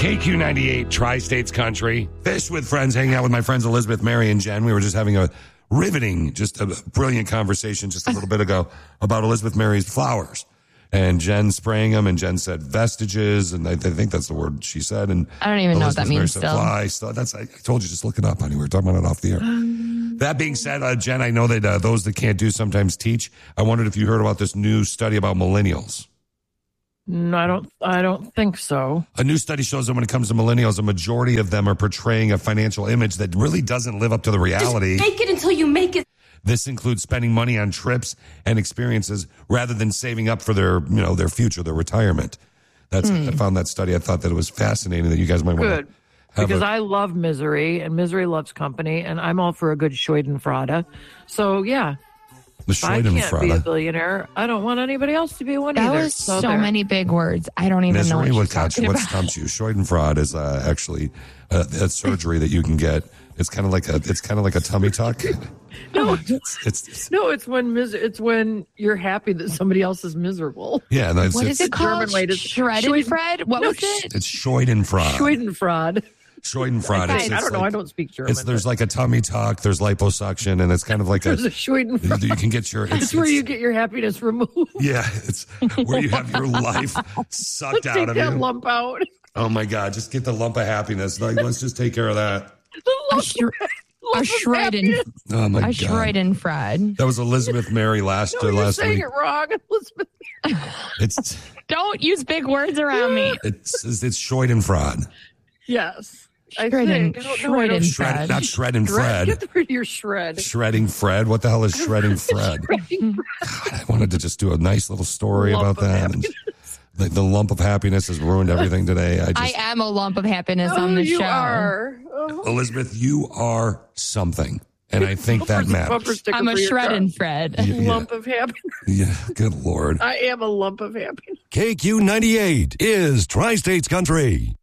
KQ98, Tri-States Country. Fish with Friends, hanging out with my friends Elizabeth, Mary, and Jen. We were just having a riveting, just a brilliant conversation just a little bit ago about Elizabeth Mary's flowers. And Jen spraying them, and Jen said vestiges, and I think that's the word she said. And I don't even know what that Mary means said still. fly. So I told you, just look it up, honey. We were talking about it off the air. That being said, Jen, I know that those that can't do sometimes teach. I wondered if you heard about this new study about millennials. No, I don't think so. A new study shows that when it comes to millennials, a majority of them are portraying a financial image that really doesn't live up to the reality. Just fake it until you make it. This includes spending money on trips and experiences rather than saving up for their future, their retirement. I found that study. I thought that it was fascinating that you guys might want to. Good. Because I love Misery, and Misery loves company, and I'm all for a good Schadenfreude. So, yeah. The If I can't be a Schadenfreude. billionaire, I don't want anybody else to be one That either. was so many big words. I don't even know Misery, what what she's talking what about. stumps you? Schadenfreude is actually a surgery that you can get. It's kind of like a tummy tuck. No, It's it's when you're happy that somebody else is miserable. yeah. What is it German called? way to- Schadenfreude? What was it? It's Schadenfreude. Schadenfreude. Schadenfreude. I It's don't know. like- I don't speak German. There's like a tummy tuck. There's liposuction, and it's kind of like There's a Schadenfreude. You can get your. It's where you get your happiness removed. Yeah, it's where you have your life sucked out Take of that you. lump out. Oh my God, just get the lump of happiness. Like, let's just take care of that. A Schadenfreude. Oh my A God. Schadenfreude. That was Elizabeth Mary last You're saying week. it wrong, Elizabeth. It's Don't use big words around me. it's Schadenfreude. Yes. I Shredding- think. I don't know. I don't shredding Shred, Fred. not shredding Shred. Fred. Get rid of your shred. Shredding Fred. What the hell is shredding Fred? God, I wanted to just do a nice little story Lump about of that. And the lump of happiness has ruined everything today. I am a lump of happiness on the you show. are. Oh. Elizabeth, you are something, and I think that Bumper matters. sticker I'm a for your shredding car. Fred. Lump of happiness. Yeah, good Lord. I am a lump of happiness. KQ98 is Tri-States Country.